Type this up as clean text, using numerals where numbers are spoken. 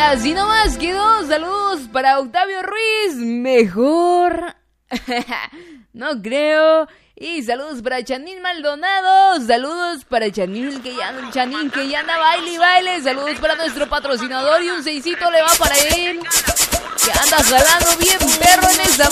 así nomás quedó. Saludos para Octavio Ruiz. Mejor. No creo. Y saludos para Chanín Maldonado. Saludos para Chanín que ya anda baile y baile. Saludos para nuestro patrocinador y un seisito le va para él, que anda jalando bien perro en esta